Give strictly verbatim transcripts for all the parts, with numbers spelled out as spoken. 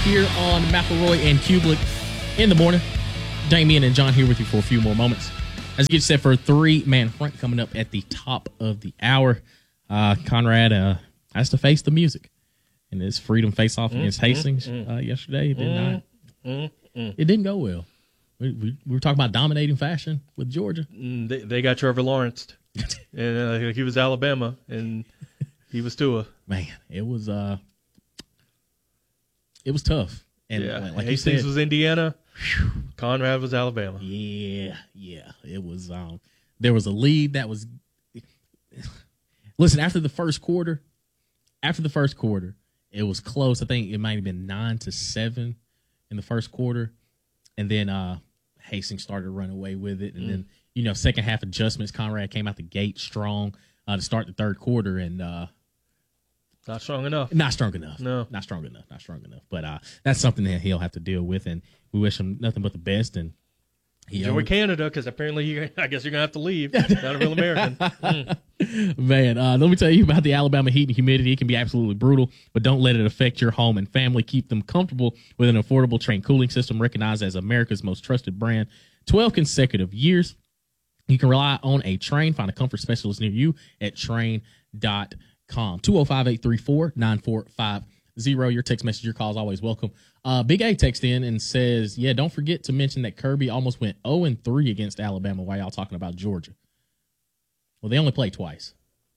here on McElroy and Kublik in the morning. Damian and John here with you for a few more moments. As you get set for a three-man front coming up at the top of the hour. Uh, Conrad uh, has to face the music in his freedom face-off mm, against Hastings mm, uh, yesterday. It did mm, not. Mm, mm. It didn't go well. We, we, we were talking about dominating fashion with Georgia. Mm, they, they got Trevor Lawrence, and uh, he was Alabama, and he was Tua. Man, it was uh, it was tough. And yeah, like Hastings you said, was Indiana. Whew, Conrad was Alabama. Yeah, yeah. It was. Um, there was a lead that was. Listen, after the first quarter, after the first quarter, it was close. I think it might have been nine to seven in the first quarter, and then uh, Hastings started running away with it. And mm. then you know, second half adjustments. Conrad came out the gate strong uh, to start the third quarter, and uh, not strong enough. Not strong enough. No, not strong enough. Not strong enough. But uh, that's something that he'll have to deal with, and we wish him nothing but the best. And he enjoy Canada, because apparently, you, I guess you're gonna have to leave. Not a real American. Mm. Man, uh, let me tell you about the Alabama heat and humidity. It can be absolutely brutal, but don't let it affect your home and family. Keep them comfortable with an affordable Trane cooling system recognized as America's most trusted brand. twelve consecutive years. You can rely on a Trane. Find a comfort specialist near you at Trane dot com. two oh five, eight three four, nine four five zero. Your text message, your call is always welcome. Uh, Big A texts in and says, yeah, don't forget to mention that Kirby almost went oh and three against Alabama while y'all talking about Georgia. Well, they only played twice.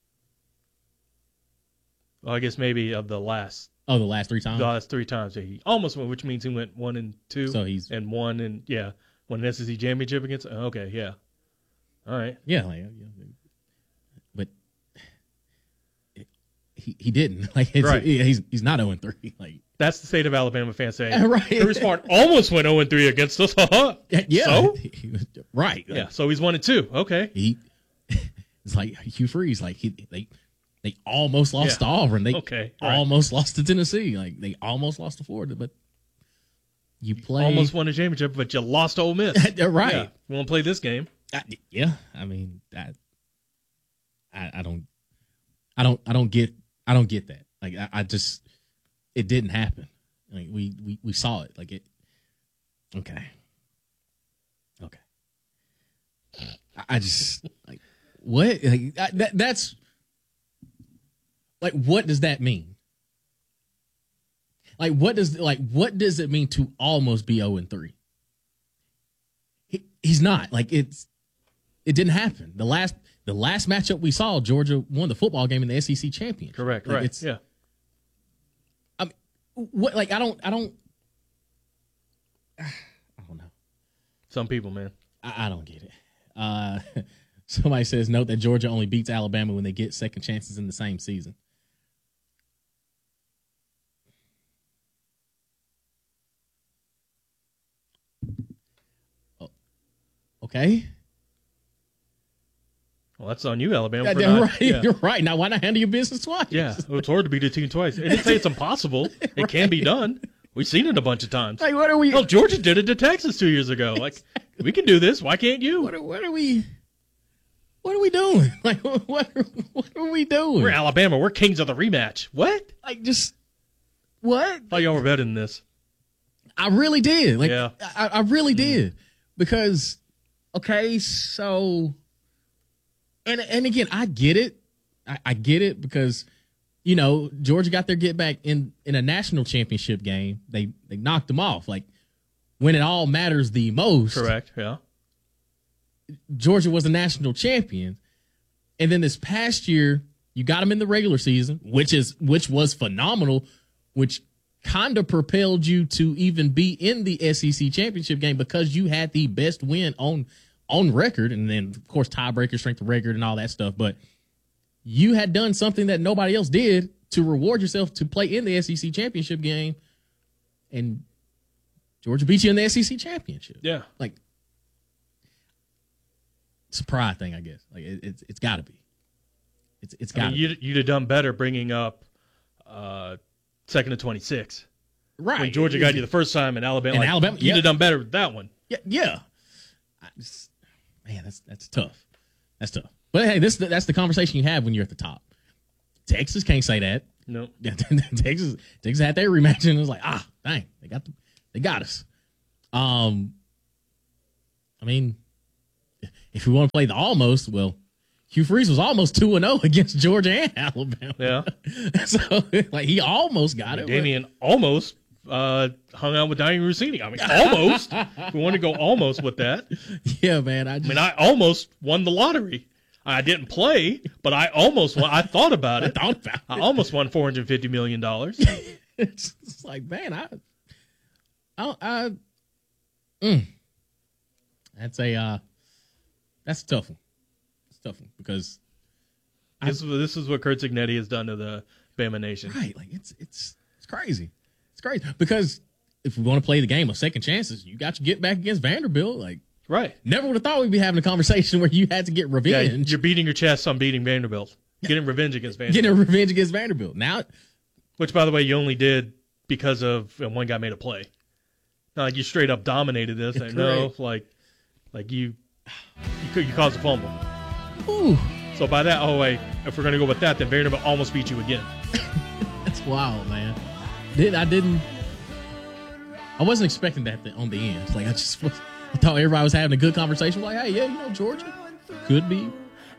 Well, I guess maybe of the last. Oh, the last three times? The last three times. Yeah, he almost went, which means he went one and two. So he's. And one and, yeah, won an S E C championship against. Okay, yeah. All right. Yeah. Like, yeah. But he he didn't. Like, it's, right. He's he's not oh and three. Like, that's the state of Alabama fans saying. Right. Kirby Smart almost went oh and three against us. Yeah. So? He was, right. Yeah. So he's one and two. Okay. He. It's like Hugh Freeze. Like he, they, they almost lost yeah. to Auburn. They okay, right. almost lost to Tennessee. Like they almost lost to Florida. But you play almost won a championship, but you lost to Ole Miss. Right. Yeah. You want to play this game? I, yeah. I mean, I, I, I don't, I don't, I don't get, I don't get that. Like I, I just, it didn't happen. Like we, we, we saw it. Like it. Okay. Okay. I, I just like. What? Like, that, that's like, what does that mean? Like, what does like what does it mean to almost be oh and three? He, he's not. Like, it's it didn't happen. The last the last matchup we saw, Georgia won the football game in the S E C championship. Correct. Like, right. It's, yeah. I mean, what? Like, I don't. I don't. I don't know. Some people, man. I, I don't get it. Uh, Somebody says, note that Georgia only beats Alabama when they get second chances in the same season. Oh, okay. Well, that's on you, Alabama. Yeah, for not, not, right. Yeah. You're right. Now, why not handle your business twice? Yeah, well, it's hard to beat a team twice. And didn't say it's impossible. It right. can be done. We've seen it a bunch of times. Like, what are we? Well, Georgia did it to Texas two years ago. Like, exactly. We can do this. Why can't you? What are, what are we? What are we doing? Like, what are, what are we doing? We're Alabama. We're kings of the rematch. What? Like, just what? I thought y'all were better than this. I really did. Like, yeah. I, I really did. Because, okay, so, and and again, I get it. I, I get it because, you know, Georgia got their get back in, in a national championship game. They they knocked them off. Like, when it all matters the most. Correct, yeah. Georgia was a national champion. And then this past year, you got them in the regular season, which is which was phenomenal, which kind of propelled you to even be in the S E C championship game because you had the best win on on record. And then, of course, tiebreaker, strength of record, and all that stuff. But you had done something that nobody else did to reward yourself to play in the S E C championship game. And Georgia beat you in the S E C championship. Yeah. Like, it's a pride thing, I guess. Like it, it's it's got to be. It's it's got. I mean, you'd, you'd have done better bringing up uh, second to twenty-six. Right. When Georgia got you the first time in Alabama, in like, Alabama, you'd yeah. have done better with that one. Yeah, yeah. I just, man, that's that's tough. That's tough. But hey, this that's the conversation you have when you're at the top. Texas can't say that. No. Nope. Texas Texas had their rematch and it was like, ah, dang, they got the, they got us. Um, I mean, if we want to play the almost, well, Hugh Freeze was almost two and oh against Georgia and Alabama. Yeah. So, like, he almost got it. Damian almost uh, hung out with Diane Rossini. I mean, almost. We want to go almost with that. Yeah, man. I, just, I mean, I almost won the lottery. I didn't play, but I almost won. I thought about it. I thought about it. I almost won four hundred fifty million dollars. it's, it's like, man, I, I, I mm, that's a, uh, that's a tough one. It's a tough one because this, I, this is what Curt Cignetti has done to the Bama Nation. Right. Like, it's, it's, it's crazy. It's crazy because if we want to play the game of second chances, you got to get back against Vanderbilt. Like, right. Never would have thought we'd be having a conversation where you had to get revenge. Yeah, you're beating your chest on beating Vanderbilt. Getting revenge against Vanderbilt. Getting revenge against Vanderbilt. Now, which, by the way, you only did because of one guy made a play. Not like you straight up dominated this. I know, like, like you, you could you caused a fumble. Ooh. So by that, oh wait, if we're gonna go with that, then Vanderbilt almost beat you again. That's wild, man. Did I didn't. I wasn't expecting that on the end. It's like I just was. I thought everybody was having a good conversation. Like, hey, yeah, you know, Georgia could be,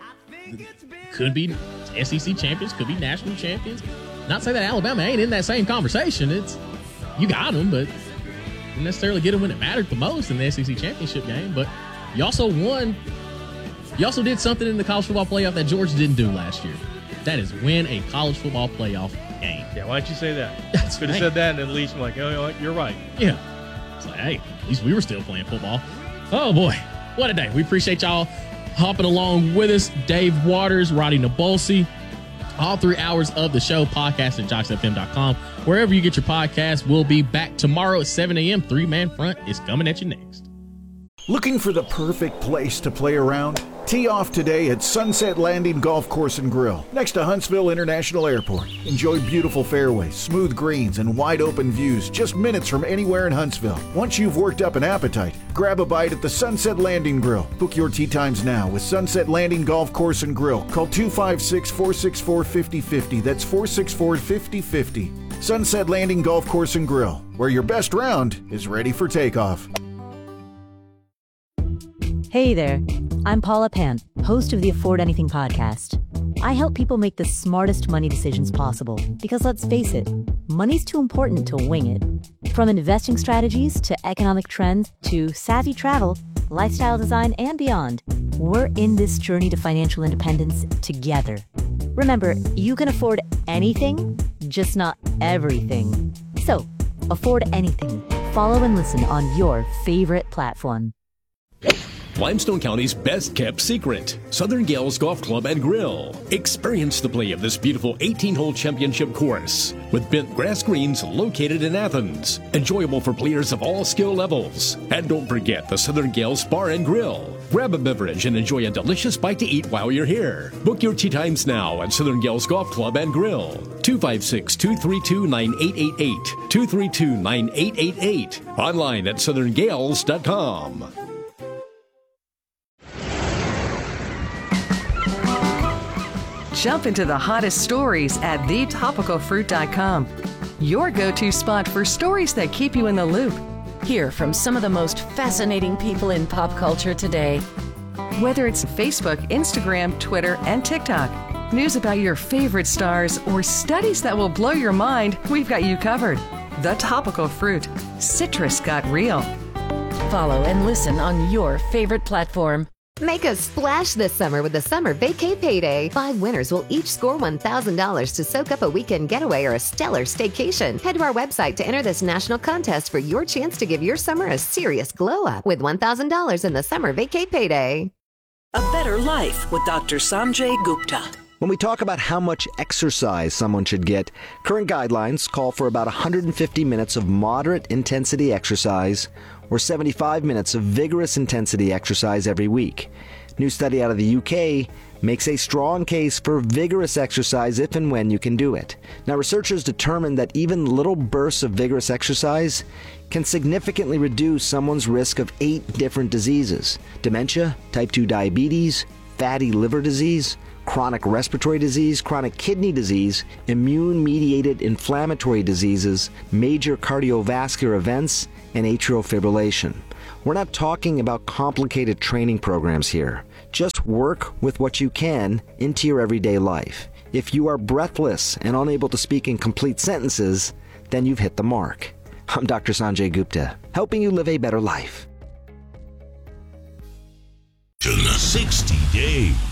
could be S E C champions, could be national champions. Not say that Alabama ain't in that same conversation. It's you got them, but didn't necessarily get them when it mattered the most in the S E C championship game. But you also won. You also did something in the college football playoff that Georgia didn't do last year. That is win a college football playoff game. Yeah, why'd you say that? That's could have said that, and at least I'm like, oh, you know what? You're right. Yeah. It's like, hey, at least we were still playing football. Oh, boy. What a day. We appreciate y'all hopping along with us. Dave Waters, Roddy Nabolsi. All three hours of the show, podcast at jocks f m dot com. Wherever you get your podcast, we'll be back tomorrow at seven a.m. Three-Man Front is coming at you next. Looking for the perfect place to play around? Tee off today at Sunset Landing Golf Course and Grill, next to Huntsville International Airport. Enjoy beautiful fairways, smooth greens, and wide-open views just minutes from anywhere in Huntsville. Once you've worked up an appetite, grab a bite at the Sunset Landing Grill. Book your tee times now with Sunset Landing Golf Course and Grill. Call two five six, four six four, five oh five oh. That's four six four, five oh five oh. Sunset Landing Golf Course and Grill, where your best round is ready for takeoff. Hey there, I'm Paula Pant, host of the Afford Anything podcast. I help people make the smartest money decisions possible because, let's face it, money's too important to wing it. From investing strategies to economic trends to savvy travel, lifestyle design, and beyond, we're in this journey to financial independence together. Remember, you can afford anything, just not everything. So, afford anything. Follow and listen on your favorite platform. Limestone County's best-kept secret, Southern Gales Golf Club and Grill. Experience the play of this beautiful eighteen-hole championship course with bent grass greens located in Athens. Enjoyable for players of all skill levels. And don't forget the Southern Gales Bar and Grill. Grab a beverage and enjoy a delicious bite to eat while you're here. Book your tee times now at Southern Gales Golf Club and Grill. two five six, two three two, nine eight eight eight. two three two, nine eight eight eight. Online at southern gales dot com. Jump into the hottest stories at the topical fruit dot com. Your go-to spot for stories that keep you in the loop. Hear from some of the most fascinating people in pop culture today. Whether it's Facebook, Instagram, Twitter, and TikTok, news about your favorite stars, or studies that will blow your mind, we've got you covered. The Topical Fruit. Citrus got real. Follow and listen on your favorite platform. Make a splash this summer with the Summer Vacay Payday. Five winners will each score one thousand dollars to soak up a weekend getaway or a stellar staycation. Head to our website to enter this national contest for your chance to give your summer a serious glow up with one thousand dollars in the Summer Vacay Payday. A Better Life with Doctor Sanjay Gupta. When we talk about how much exercise someone should get, current guidelines call for about one hundred fifty minutes of moderate intensity exercise or seventy-five minutes of vigorous intensity exercise every week. New study out of the U K makes a strong case for vigorous exercise if and when you can do it. Now, researchers determined that even little bursts of vigorous exercise can significantly reduce someone's risk of eight different diseases: dementia, type two diabetes, fatty liver disease, chronic respiratory disease, chronic kidney disease, immune-mediated inflammatory diseases, major cardiovascular events, and atrial fibrillation. We're not talking about complicated training programs here. Just work with what you can into your everyday life. If you are breathless and unable to speak in complete sentences, then you've hit the mark. I'm Doctor Sanjay Gupta, helping you live a better life. sixty days.